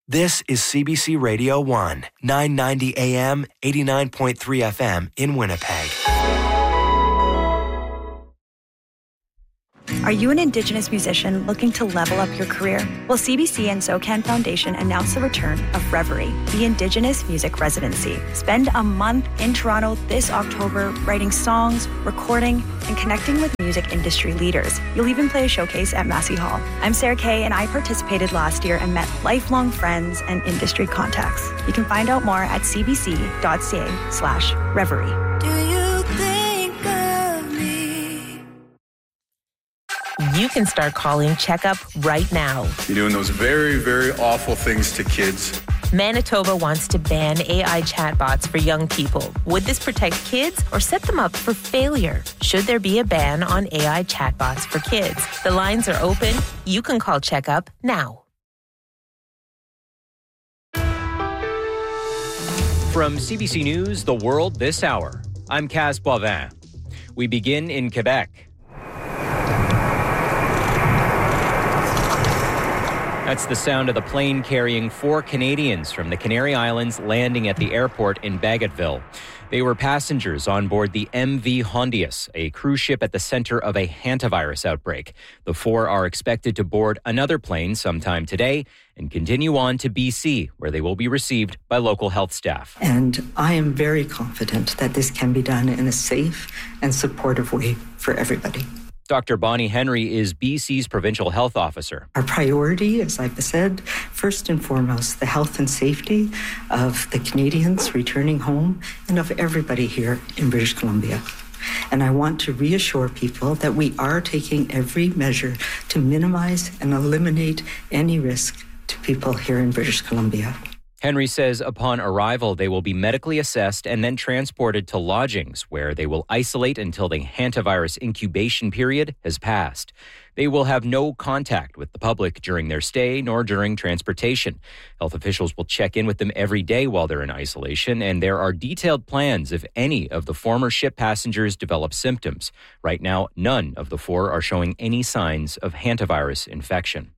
This is CBC Radio 1, 990 AM, 89.3 FM in Winnipeg. Are you an Indigenous musician looking to level up your career? Well, CBC and SOCAN Foundation announced the return of Reverie, the Indigenous Music Residency. Spend a month in Toronto this October writing songs, recording, and connecting with music industry leaders. You'll even play a showcase at Massey Hall. I'm Sarah Kay, and I participated last year and met lifelong friends and industry contacts. You can find out more at cbc.ca/reverie. Do you think of me? You can start calling Checkup right now. You're doing those very, very awful things to kids. Manitoba wants to ban AI chatbots for young people. Would this protect kids or set them up for failure? Should there be a ban on AI chatbots for kids? The lines are open. You can call Checkup now. From CBC News, The World This Hour, I'm Kaz Boivin. We begin in Quebec. That's the sound of the plane carrying 4 Canadians from the Canary Islands landing at the airport in Bagotville. They were passengers on board the MV Hondius, a cruise ship at the center of a hantavirus outbreak. The 4 are expected to board another plane sometime today and continue on to BC, where they will be received by local health staff. And I am very confident that this can be done in a safe and supportive way for everybody. Dr. Bonnie Henry is BC's provincial health officer. Our priority, as I've said, first and foremost, the health and safety of the Canadians returning home and of everybody here in British Columbia. And I want to reassure people that we are taking every measure to minimize and eliminate any risk to people here in British Columbia. Henry says upon arrival, they will be medically assessed and then transported to lodgings where they will isolate until the hantavirus incubation period has passed. They will have no contact with the public during their stay nor during transportation. Health officials will check in with them every day while they're in isolation, and there are detailed plans if any of the former ship passengers develop symptoms. Right now, none of the 4 are showing any signs of hantavirus infection.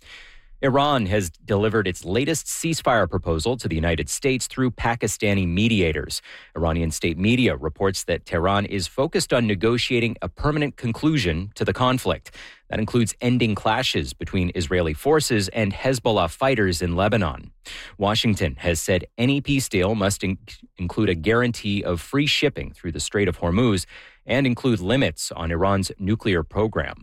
Iran has delivered its latest ceasefire proposal to the United States through Pakistani mediators. Iranian state media reports that Tehran is focused on negotiating a permanent conclusion to the conflict. That includes ending clashes between Israeli forces and Hezbollah fighters in Lebanon. Washington has said any peace deal must include a guarantee of free shipping through the Strait of Hormuz and include limits on Iran's nuclear program.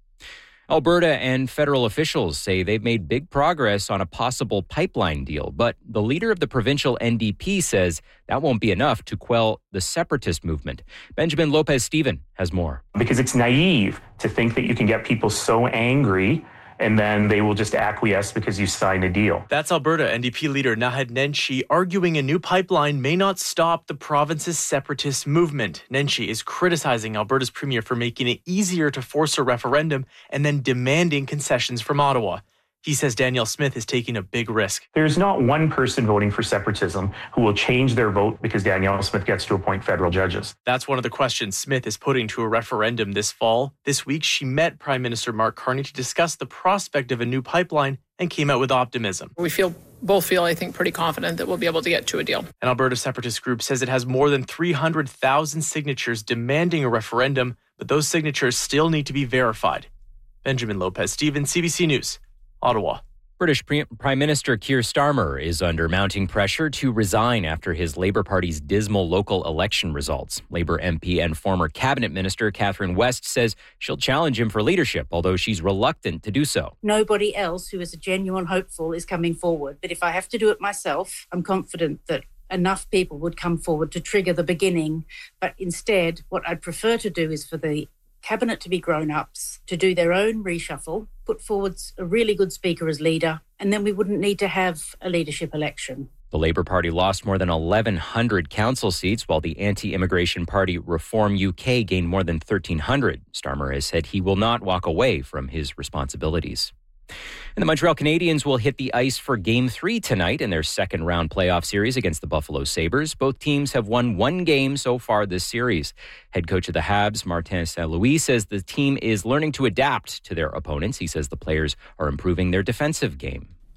Alberta and federal officials say they've made big progress on a possible pipeline deal, but the leader of the provincial NDP says that won't be enough to quell the separatist movement. Benjamin Lopez-Steven has more. Because it's naive to think that you can get people so angry and then they will just acquiesce because you signed a deal. That's Alberta NDP leader Naheed Nenshi arguing a new pipeline may not stop the province's separatist movement. Nenshi is criticizing Alberta's premier for making it easier to force a referendum and then demanding concessions from Ottawa. He says Danielle Smith is taking a big risk. There's not one person voting for separatism who will change their vote because Danielle Smith gets to appoint federal judges. That's one of the questions Smith is putting to a referendum this fall. This week, she met Prime Minister Mark Carney to discuss the prospect of a new pipeline and came out with optimism. We both feel, I think, pretty confident that we'll be able to get to a deal. An Alberta separatist group says it has more than 300,000 signatures demanding a referendum, but those signatures still need to be verified. Benjamin Lopez-Steven, CBC News. Ottawa. British Prime Minister Keir Starmer is under mounting pressure to resign after his Labour Party's dismal local election results. Labour MP and former Cabinet Minister Catherine West says she'll challenge him for leadership, although she's reluctant to do so. Nobody else who is a genuine hopeful is coming forward. But if I have to do it myself, I'm confident that enough people would come forward to trigger the beginning. But instead, what I'd prefer to do is for the Cabinet to be grown-ups, to do their own reshuffle, put forward a really good speaker as leader, and then we wouldn't need to have a leadership election. The Labour Party lost more than 1,100 council seats, while the anti-immigration party Reform UK gained more than 1,300. Starmer has said he will not walk away from his responsibilities. And the Montreal Canadiens will hit the ice for Game 3 tonight in their second-round playoff series against the Buffalo Sabres. Both teams have won one game so far this series. Head coach of the Habs, Martin St. Louis, says the team is learning to adapt to their opponents. He says the players are improving their defensive game.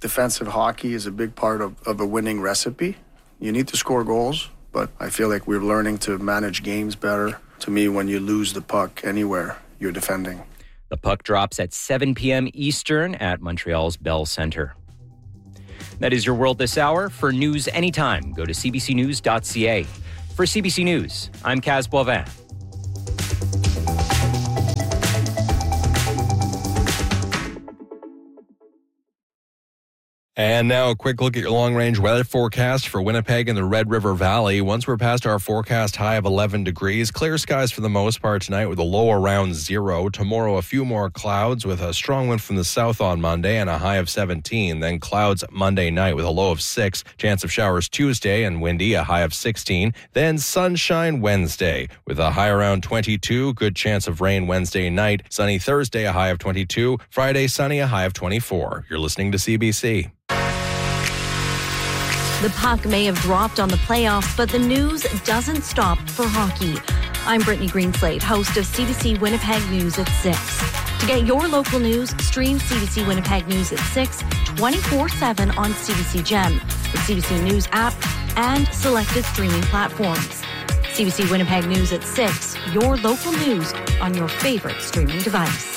defensive hockey is a big part of a winning recipe. You need to score goals, but I feel like we're learning to manage games better. To me, when you lose the puck anywhere, you're defending. The puck drops at 7 p.m. Eastern at Montreal's Bell Centre. That is your world this hour. For news anytime, go to cbcnews.ca. For CBC News, I'm Kaz Boivin. And now a quick look at your long-range weather forecast for Winnipeg and the Red River Valley. Once we're past our forecast high of 11 degrees, clear skies for the most part tonight with a low around 0. Tomorrow, a few more clouds with a strong wind from the south on Monday and a high of 17. Then clouds Monday night with a low of 6. Chance of showers Tuesday and windy, a high of 16. Then sunshine Wednesday with a high around 22. Good chance of rain Wednesday night. Sunny Thursday, a high of 22. Friday, sunny, a high of 24. You're listening to CBC. The puck may have dropped on the playoffs, but the news doesn't stop for hockey. I'm Brittany Greenslade, host of CBC Winnipeg News at 6. To get your local news, stream CBC Winnipeg News at 6, 24/7 on CBC Gem, the CBC News app, and selected streaming platforms. CBC Winnipeg News at 6, your local news on your favorite streaming device.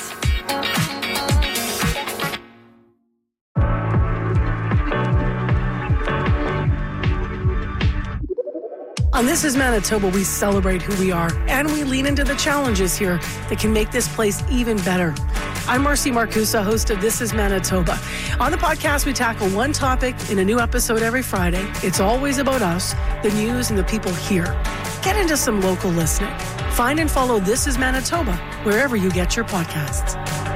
On This is Manitoba, we celebrate who we are, and we lean into the challenges here that can make this place even better. I'm Marcy Marcusa, host of This is Manitoba. On the podcast, we tackle one topic in a new episode every Friday. It's always about us, the news, and the people here. Get into some local listening. Find and follow This is Manitoba wherever you get your podcasts.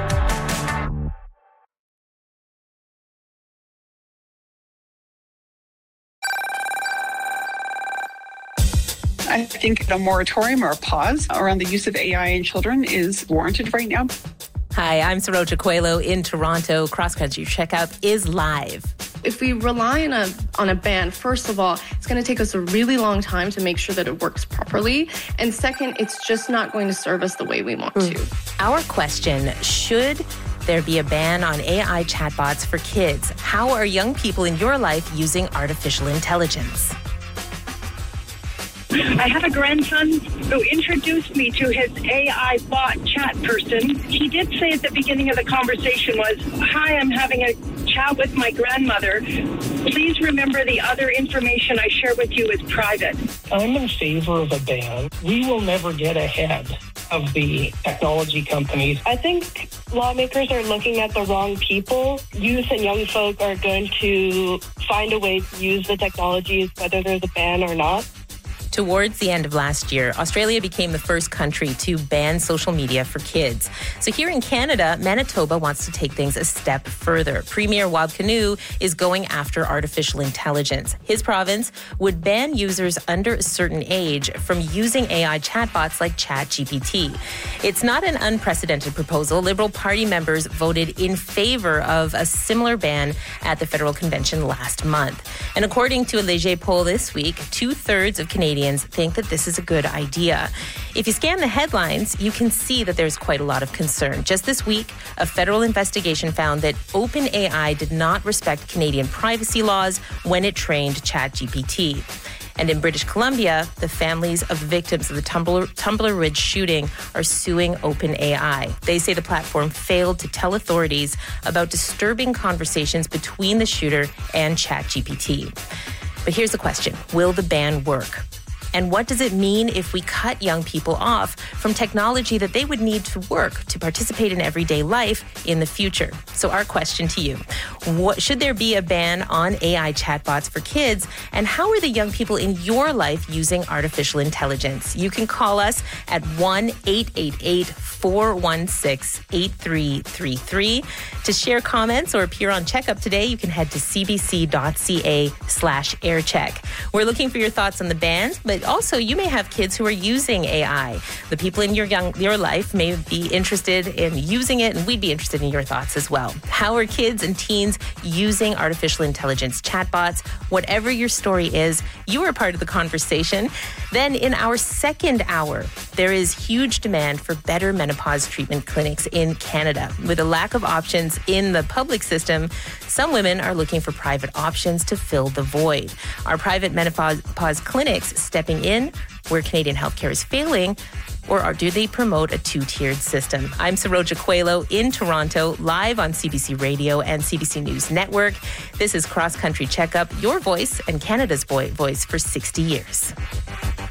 I think a moratorium or a pause around the use of AI in children is warranted right now. Hi, I'm Saroja Coelho in Toronto. Cross Country Checkup is live. If we rely on a ban, first of all, it's going to take us a really long time to make sure that it works properly. And second, it's just not going to serve us the way we want to. Our question, should there be a ban on AI chatbots for kids? How are young people in your life using artificial intelligence? I have a grandson who introduced me to his AI bot chat person. He did say at the beginning of the conversation was, "Hi, I'm having a chat with my grandmother. Please remember the other information I share with you is private." I'm in favor of a ban. We will never get ahead of the technology companies. I think lawmakers are looking at the wrong people. Youth and young folk are going to find a way to use the technologies, whether there's a ban or not. Towards the end of last year, Australia became the first country to ban social media for kids. So here in Canada, Manitoba wants to take things a step further. Premier Wab Kinew is going after artificial intelligence. His province would ban users under a certain age from using AI chatbots like ChatGPT. It's not an unprecedented proposal. Liberal Party members voted in favor of a similar ban at the federal convention last month. And according to a Léger poll this week, 2/3 of Canadians think that this is a good idea. If you scan the headlines, you can see that there's quite a lot of concern. Just this week, a federal investigation found that OpenAI did not respect Canadian privacy laws when it trained ChatGPT. And in British Columbia, the families of victims of the Tumbler Ridge shooting are suing OpenAI. They say the platform failed to tell authorities about disturbing conversations between the shooter and ChatGPT. But here's the question. Will the ban work? And what does it mean if we cut young people off from technology that they would need to work to participate in everyday life in the future? So our question to you, should there be a ban on AI chatbots for kids? And how are the young people in your life using artificial intelligence? You can call us at 1-888-416-8333. To share comments or appear on Checkup today, you can head to cbc.ca/aircheck. We're looking for your thoughts on the bans, but also, you may have kids who are using AI. The people in your life may be interested in using it, and we'd be interested in your thoughts as well. How are kids and teens using artificial intelligence chatbots? Whatever your story is, you are part of the conversation. Then in our second hour, there is huge demand for better menopause treatment clinics in Canada. With a lack of options in the public system, some women are looking for private options to fill the void. Are private menopause clinics stepping in where Canadian healthcare is failing, or do they promote a two-tiered system? I'm Saroja Coelho in Toronto, live on CBC Radio and CBC News Network. This is Cross Country Checkup, your voice and Canada's voice for 60 years.